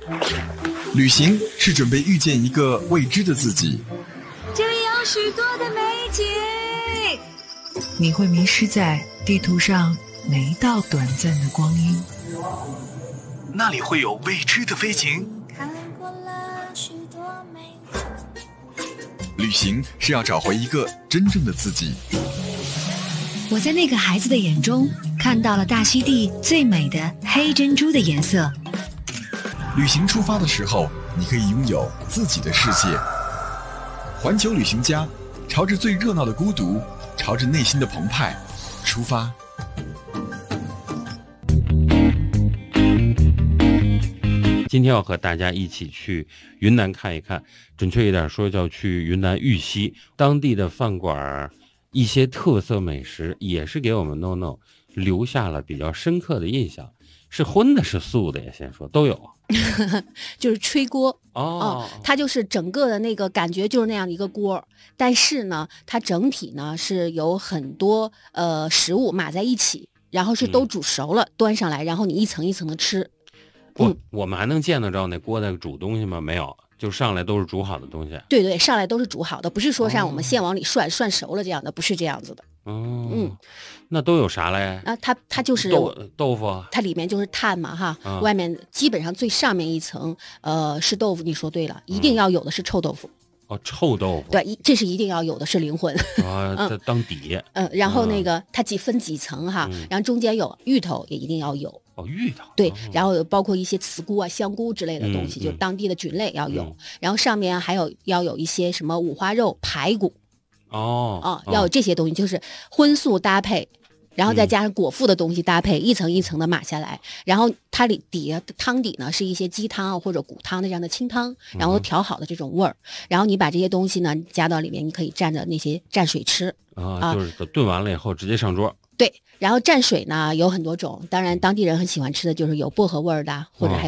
旅行是准备遇见一个未知的自己， 这里有许多的美景， 你会迷失在地图上每一道短暂的光阴。 那里会有未知的飞行。 看过了许多美景。 旅行是要找回一个真正的自己。 我在那个孩子的眼中看到了大溪地最美的黑珍珠的颜色。 旅行出发的时候，你可以拥有自己的世界。环球旅行家，朝着最热闹的孤独，朝着内心的澎湃出发。 今天要和大家一起去云南看一看，准确一点说叫去云南玉溪当地的饭馆，一些特色美食也是给我们 NONO 留下了比较深刻的印象。是荤的是素的呀？先说都有。 就是吹锅哦， 它就是整个的那个感觉就是那样的一个锅，但是呢它整体呢是有很多食物码在一起，然后是都煮熟了，端上来，然后你一层一层的吃。 我们还能见得着那锅在煮东西吗？没有，就上来都是煮好的东西。 对对，上来都是煮好的，不是说像我们现往里涮熟了这样的，不是这样子的。 那都有啥嘞？ 它就是豆腐， 它里面就是碳嘛哈，外面基本上最上面一层是豆腐，你说对了，一定要有的是臭豆腐。 臭豆腐， 对，这是一定要有的，是灵魂这当底。 然后那个它分几层哈，然后中间有芋头也一定要有。 芋头对，然后包括一些茨菇啊、香菇之类的东西，就当地的菌类要有。然后上面还要有一些什么五花肉、排骨。要有这些东西，就是荤素搭配，然后再加上果腹的东西搭配，一层一层的码下来。然后它底下汤底呢是一些鸡汤或者骨汤的这样的清汤，然后调好的这种味儿。然后你把这些东西呢加到里面，你可以蘸着那些蘸水吃就是炖完了以后直接上桌。 对，然后蘸水呢有很多种，当然当地人很喜欢吃的就是有薄荷味儿的，或者还有